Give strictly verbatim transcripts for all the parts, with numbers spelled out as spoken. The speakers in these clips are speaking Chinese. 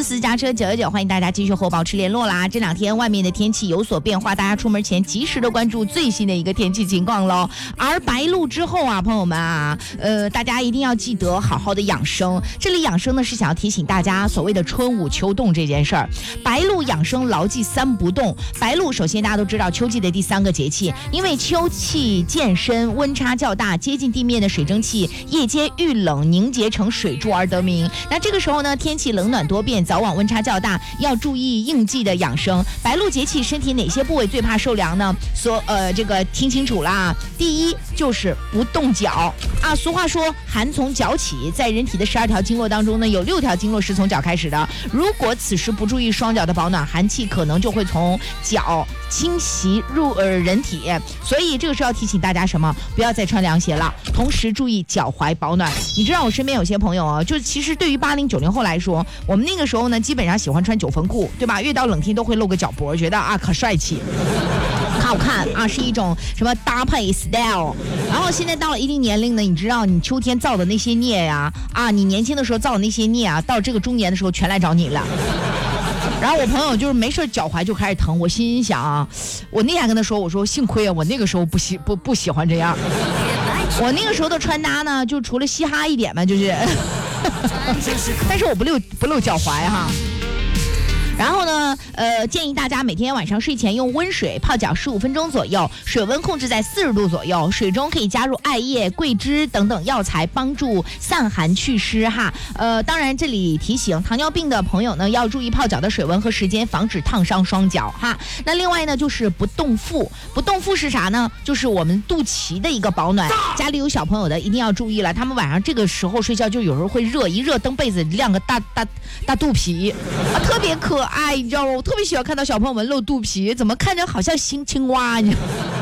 四四加车九九九，欢迎大家继续和我保持联络啦。这两天外面的天气有所变化，大家出门前及时的关注最新的一个天气情况喽。而白露之后啊，朋友们啊，呃，大家一定要记得好好的养生。这里养生呢是想要提醒大家所谓的春捂秋冻这件事儿。白露养生牢记三不动。白露首先大家都知道秋季的第三个节气，因为秋气渐深，温差较大，接近地面的水蒸气夜间遇冷凝结成水柱而得名。那这个时候呢，天气冷暖多变，早晚温差较大，要注意应季的养生。白露节气身体哪些部位最怕受凉呢？所呃这个听清楚啦，第一就是不动脚啊。俗话说寒从脚起，在人体的十二条经络当中呢，有六条经络是从脚开始的。如果此时不注意双脚的保暖，寒气可能就会从脚侵袭入呃人体。所以这个是要提醒大家什么？不要再穿凉鞋了，同时注意脚踝保暖。你知道我身边有些朋友啊，就其实对于八零九零后来说，我们那个时候呢，基本上喜欢穿九分裤，对吧？越到冷天都会露个脚脖，觉得啊可帅气。好看啊，是一种什么搭配 style。然后现在到了一定年龄呢，你知道你秋天造的那些孽呀，啊，你年轻的时候造的那些孽啊，到这个中年的时候全来找你了。然后我朋友就是没事脚踝就开始疼，我心想啊，我那天跟他说，我说幸亏啊，我那个时候不喜不不喜欢这样，我那个时候的穿搭呢，就除了嘻哈一点嘛，就是，但是我不露不露脚踝哈。然后呢，呃，建议大家每天晚上睡前用温水泡脚十五分钟左右，水温控制在四十度左右，水中可以加入艾叶、桂枝等等药材，帮助散寒祛湿哈。呃，当然这里提醒糖尿病的朋友呢，要注意泡脚的水温和时间，防止烫伤双脚哈。那另外呢，就是不冻腹，不冻腹是啥呢？就是我们肚脐的一个保暖。家里有小朋友的一定要注意了，他们晚上这个时候睡觉就有时候会热，一热蹬被子亮个大大大肚皮啊，特别可爱。哎，你知道吗？我特别喜欢看到小朋友们露肚皮，怎么看着好像青青蛙呢？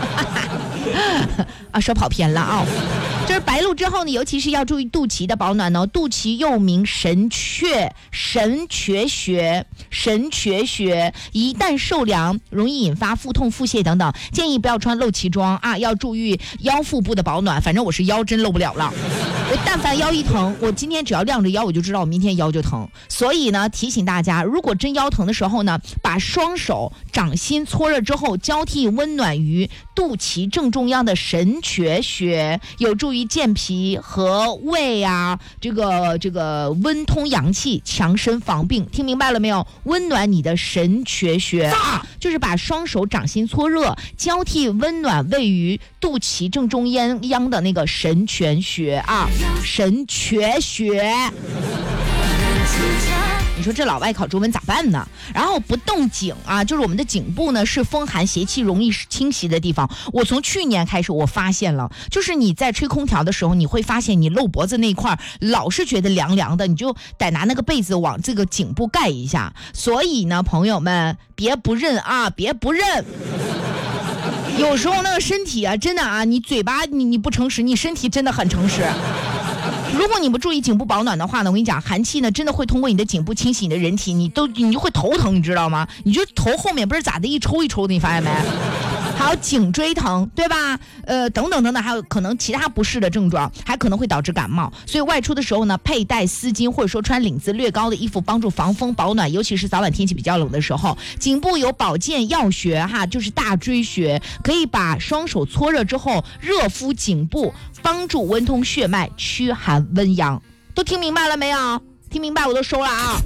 啊，说跑偏了啊、哦！就是白露之后呢，尤其是要注意肚脐的保暖哦。肚脐又名神阙、神阙穴、神阙穴，一旦受凉，容易引发腹痛、腹泻等等。建议不要穿露脐装啊，要注意腰腹部的保暖。反正我是腰真露不了了，我但凡腰一疼，我今天只要晾着腰，我就知道我明天腰就疼。所以呢，提醒大家，如果真腰疼的时候呢，把双手掌心搓热之后，交替温暖于肚脐正中央的神阙穴，有助于健脾和胃啊，这个这个温通阳气，强身防病。听明白了没有？温暖你的神阙穴啊，就是把双手掌心搓热，交替温暖位于肚脐正中央的那个神阙穴啊，神阙穴。你说这老外考中文咋办呢？然后不动颈啊，就是我们的颈部呢是风寒邪气容易侵袭的地方。我从去年开始我发现了，就是你在吹空调的时候，你会发现你露脖子那块老是觉得凉凉的，你就得拿那个被子往这个颈部盖一下。所以呢，朋友们别不认啊，别不认。有时候那个身体啊，真的啊，你嘴巴你你不诚实，你身体真的很诚实。如果你不注意颈部保暖的话呢，我跟你讲，寒气呢真的会通过你的颈部侵袭你的人体，你都你就会头疼，你知道吗？你就头后面不是咋的一抽一抽的，你发现没？还有颈椎疼，对吧？呃，等等等等，还有可能其他不适的症状，还可能会导致感冒。所以外出的时候呢，佩戴丝巾或者说穿领子略高的衣服，帮助防风保暖，尤其是早晚天气比较冷的时候。颈部有保健药穴哈，就是大椎穴，可以把双手搓热之后热敷颈部，帮助温通血脉，驱寒温阳。都听明白了没有？听明白我都收了啊。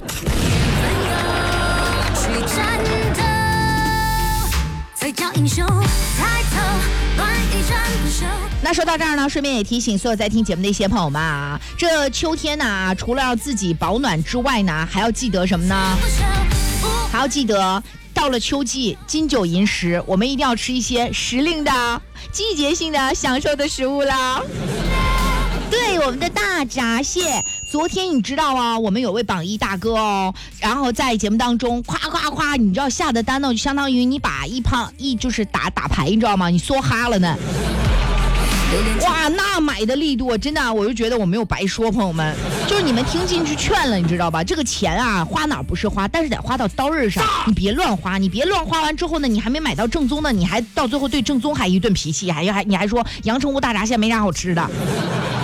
那说到这儿呢，顺便也提醒所有在听节目的一些朋友们啊，这秋天呢、啊，除了要自己保暖之外呢，还要记得什么呢？还要记得到了秋季，金九银十，我们一定要吃一些时令的、季节性的享受的食物了。对，我们的大闸蟹，昨天你知道啊，我们有位榜一大哥哦，然后在节目当中夸夸夸，你知道下的单呢，就相当于你把一胖一就是打打牌，你知道吗？你梭哈了呢。哇，那买的力度真的，我就觉得我没有白说，朋友们，就是你们听进去劝了，你知道吧？这个钱啊，花哪不是花，但是得花到刀刃上，你别乱花，你别乱花完之后呢，你还没买到正宗的，你还到最后对正宗还一顿脾气，还还你还说阳澄湖大闸蟹没啥好吃的。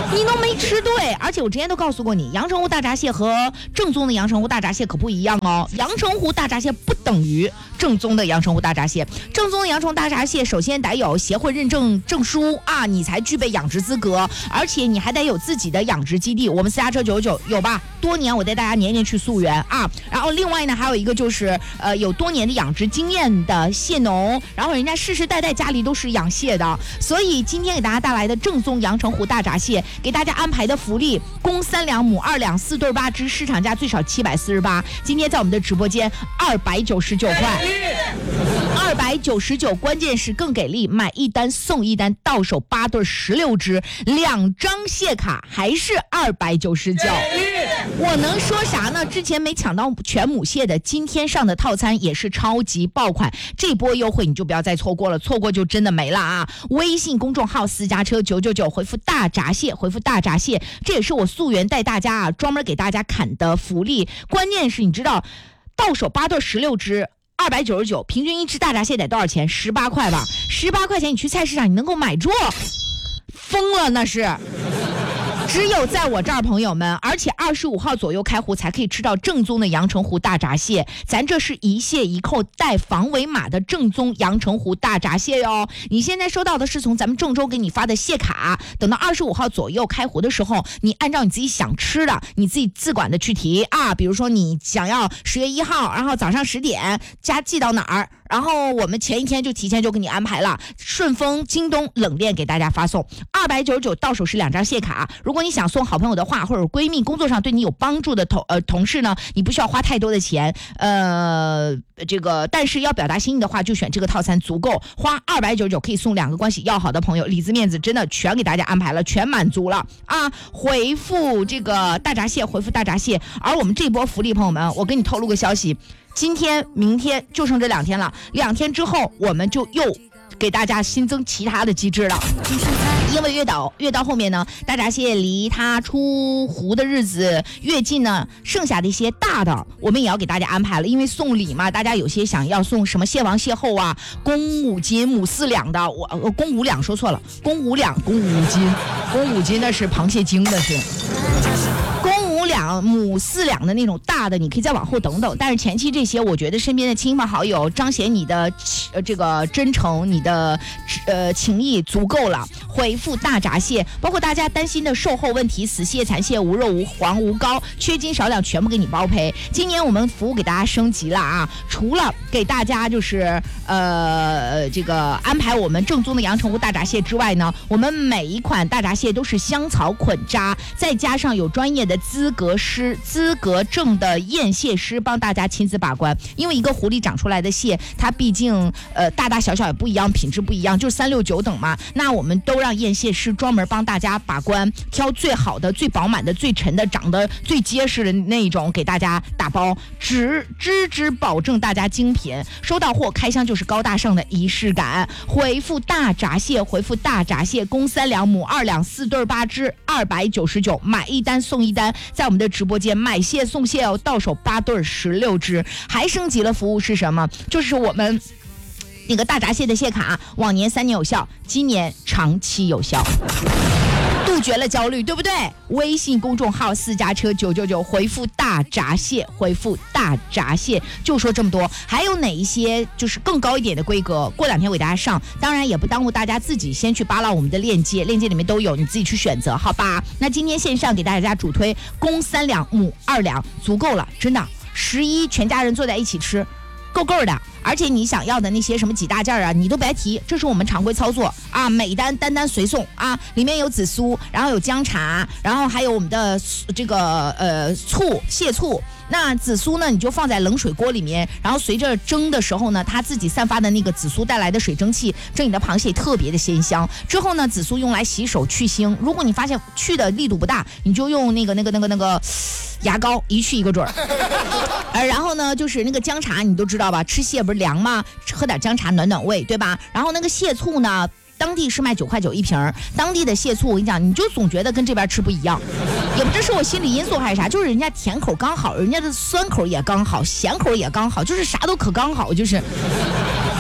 你都没吃对。而且我之前都告诉过你，阳澄湖大闸蟹和正宗的阳澄湖大闸蟹可不一样哦。阳澄湖大闸蟹不等于正宗的阳澄湖大闸蟹，正宗的阳澄湖大闸蟹首先得有协会认证证书啊，你才具备养殖资格，而且你还得有自己的养殖基地。我们私家车九十九有吧？多年我带大家年年去溯源啊。然后另外呢，还有一个就是呃有多年的养殖经验的蟹农，然后人家世世代代家里都是养蟹的，所以今天给大家带来的正宗阳澄湖大闸蟹，给大家安排的福利，公三两母二两四对八只，市场价最少七百四十八，今天在我们的直播间二百九十九块，二百九十九，关键是更给力，买一单送一单，到手八对十六只，两张蟹卡还是二百九十九。我能说啥呢？之前没抢到全母蟹的，今天上的套餐也是超级爆款，这波优惠你就不要再错过了，错过就真的没了啊！微信公众号私家车九九九，回复大闸蟹，回复大闸蟹，这也是我溯源带大家啊，专门给大家砍的福利。关键是你知道，到手八对十六只。二百九十九，平均一只大闸蟹得多少钱？十八块吧，十八块钱你去菜市场你能够买着，疯了那是。只有在我这儿，朋友们，而且二十五号左右开湖才可以吃到正宗的阳澄湖大闸蟹。咱这是一蟹一扣带防伪码的正宗阳澄湖大闸蟹哟。你现在收到的是从咱们郑州给你发的蟹卡，等到二十五号左右开湖的时候，你按照你自己想吃的，你自己自管的去提啊。比如说你想要十月一号，然后早上十点加寄到哪儿？然后我们前一天就提前就给你安排了，顺丰、京东冷链给大家发送，二百九十九到手是两张蟹卡。如果你想送好朋友的话，或者闺蜜、工作上对你有帮助的同呃同事呢，你不需要花太多的钱，呃，这个但是要表达心意的话，就选这个套餐足够，花二百九十九可以送两个关系要好的朋友，里子面子真的全给大家安排了，全满足了啊！回复这个大闸蟹，回复大闸蟹。而我们这波福利，朋友们，我跟你透露个消息。今天明天就剩这两天了，两天之后我们就又给大家新增其他的机制了。因为越到越到后面呢，大闸蟹离它出湖的日子越近呢，剩下的一些大的我们也要给大家安排了。因为送礼嘛，大家有些想要送什么蟹王蟹后啊，公五斤母四两的，我呃公五两说错了，公五两公五斤，公五斤那是螃蟹精的是。公五两母四两的那种大的，你可以再往后等等。但是前期这些，我觉得身边的亲朋好友彰显你的呃这个真诚，你的呃情谊足够了。回复大闸蟹，包括大家担心的售后问题，死蟹、残蟹、无肉、无黄、无膏、缺斤少两，全部给你包赔。今年我们服务给大家升级了啊，除了给大家就是呃这个安排我们正宗的阳澄湖大闸蟹之外呢，我们每一款大闸蟹都是香草捆扎，再加上有专业的资格师、资格证的验蟹师帮大家亲自把关。因为一个湖里长出来的蟹，它毕竟呃大大小小也不一样，品质不一样，就是三六九等嘛。那我们都让验蟹师专门帮大家把关，挑最好的、最饱满的、最沉的、长得最结实的那一种给大家打包，只只只保证大家精品。收到货开箱就是高大上的仪式感。回复大闸蟹，回复大闸蟹，公三两母二两四对八只，二百九十九，买一单送一单。在我们的直播间买蟹送蟹哦，到手八对十六只，还升级了服务是什么？就是我们那个大闸蟹的蟹卡，往年三年有效，今年长期有效。杜绝了焦虑，对不对？微信公众号私家车九九九，回复大闸蟹，回复大闸蟹，就说这么多。还有哪一些就是更高一点的规格？过两天我给大家上，当然也不耽误大家自己先去扒拉我们的链接，链接里面都有，你自己去选择，好吧？那今天线上给大家主推公三两母二两，足够了，真的，十一全家人坐在一起吃。够够的，而且你想要的那些什么几大件啊，你都别提，这是我们常规操作啊，每单单单随送啊，里面有紫苏，然后有姜茶，然后还有我们的这个呃醋蟹醋。那紫苏呢，你就放在冷水锅里面，然后随着蒸的时候呢，它自己散发的那个紫苏带来的水蒸气，蒸你的螃蟹特别的鲜香。之后呢，紫苏用来洗手去腥，如果你发现去的力度不大，你就用那个那个那个那个牙膏一去一个准儿。呃，然后呢，就是那个姜茶，你都知道吧？吃蟹不是凉吗？喝点姜茶暖暖胃，对吧？然后那个蟹醋呢，当地是卖九块九一瓶，当地的蟹醋我跟你讲，你就总觉得跟这边吃不一样，也不知是我心理因素还是啥，就是人家甜口刚好，人家的酸口也刚好，咸口也刚好，就是啥都可刚好，就是。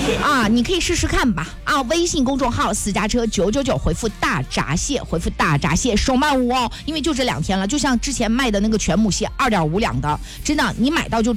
啊，你可以试试看吧。啊，微信公众号私家车九九九，回复大闸蟹，回复大闸蟹，手慢无哦，因为就这两天了。就像之前卖的那个全母蟹二点五两的，真的你买到就